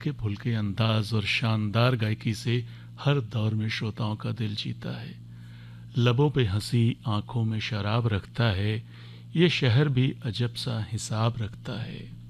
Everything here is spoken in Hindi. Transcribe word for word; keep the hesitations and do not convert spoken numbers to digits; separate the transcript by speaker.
Speaker 1: हल्के फुल्के अंदाज और शानदार गायकी से हर दौर में श्रोताओं का दिल जीता है। लबों पे हंसी, आंखों में शराब रखता है, ये शहर भी अजब सा हिसाब रखता है।